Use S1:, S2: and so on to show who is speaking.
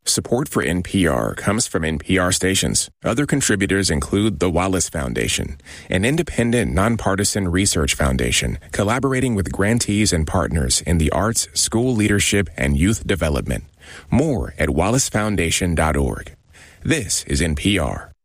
S1: Support for NPR comes from NPR stations. Other contributors include the Wallace Foundation, an independent, nonpartisan research foundation collaborating with grantees and partners in the arts, school leadership, and youth development. More at wallacefoundation.org. This is NPR.